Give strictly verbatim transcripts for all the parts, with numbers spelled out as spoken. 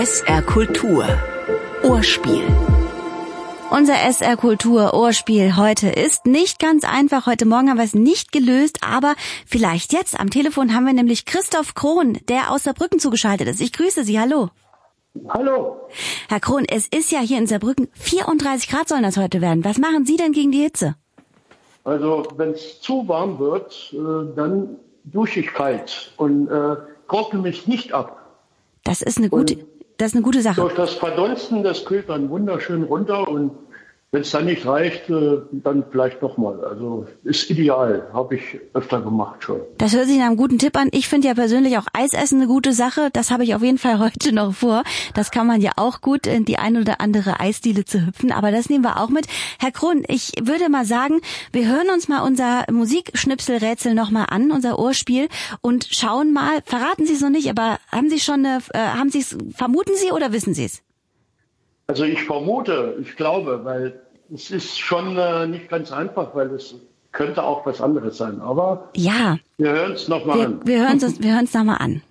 S R Kultur Ohrspiel. Unser S R Kultur Ohrspiel heute ist nicht ganz einfach. Heute Morgen haben wir es nicht gelöst, aber vielleicht jetzt. Am Telefon haben wir nämlich Christoph Krohn, der aus Saarbrücken zugeschaltet ist. Ich grüße Sie, hallo. Hallo. Herr Krohn, es ist ja hier in Saarbrücken vierunddreißig Grad sollen das heute werden. Was machen Sie denn gegen die Hitze? Also wenn es zu warm wird, äh, dann dusche ich kalt und äh, trockne mich nicht ab. Das ist eine gute, und das ist eine gute Sache. Durch das Verdunsten, das kühlt dann wunderschön runter und wenn es dann nicht reicht, äh, dann vielleicht nochmal. Also ist ideal, habe ich öfter gemacht schon. Das hört sich nach einem guten Tipp an. Ich finde ja persönlich auch Eisessen eine gute Sache. Das habe ich auf jeden Fall heute noch vor. Das kann man ja auch gut in die ein oder andere Eisdiele zu hüpfen. Aber das nehmen wir auch mit. Herr Krohn, ich würde mal sagen, wir hören uns mal unser Musikschnipselrätsel nochmal an, unser Ohrspiel, und schauen mal. Verraten Sie es noch nicht, aber haben Sie schon eine, äh, haben Sie es, vermuten Sie oder wissen Sie es? Also ich vermute, ich glaube, weil es ist schon äh, nicht ganz einfach, weil es könnte auch was anderes sein. Aber ja, wir hören es nochmal an. Wir hören es wir hören es nochmal an.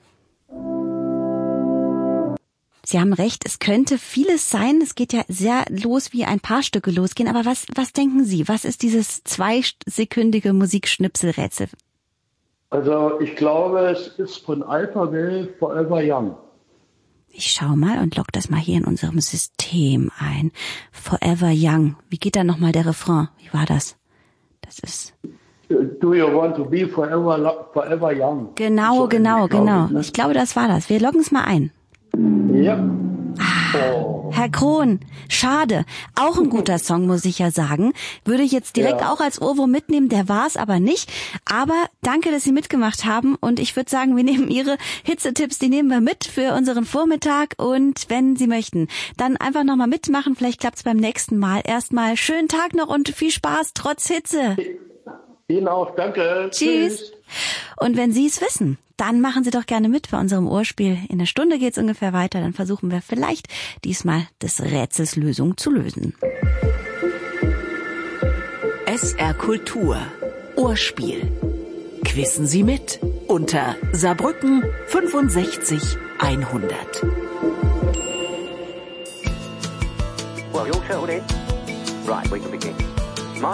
Sie haben recht, es könnte vieles sein. Es geht ja sehr los, wie ein paar Stücke losgehen. Aber was, was denken Sie? Was ist dieses zweisekündige Musikschnipselrätsel? Also ich glaube, es ist von Alphaville Forever Young. Ich schau mal und log das mal hier in unserem System ein. Forever Young. Wie geht da nochmal der Refrain? Wie war das? Das ist... Do you want to be forever, forever young? Genau, so, genau, ich glaube, genau. Ne? Ich glaube, das war das. Wir loggen es mal ein. Ja. Oh. Herr Krohn, schade. Auch ein guter Song, muss ich ja sagen. Würde ich jetzt direkt ja. auch als Ohrwurm mitnehmen, der war's aber nicht. Aber danke, dass Sie mitgemacht haben. Und ich würde sagen, wir nehmen Ihre Hitzetipps, die nehmen wir mit für unseren Vormittag. Und wenn Sie möchten, dann einfach nochmal mitmachen. Vielleicht klappt's beim nächsten Mal. Erstmal schönen Tag noch und viel Spaß trotz Hitze. Ihnen auch, danke. Tschüss. Tschüss. Und wenn Sie es wissen, dann machen Sie doch gerne mit bei unserem Ohrspiel. In einer Stunde geht's ungefähr weiter. Dann versuchen wir vielleicht diesmal des Rätsels Lösung zu lösen. S R Kultur Ohrspiel. Quissen Sie mit unter Saarbrücken fünfundsechzig hundert. Well, you all settled in? Right, we can begin.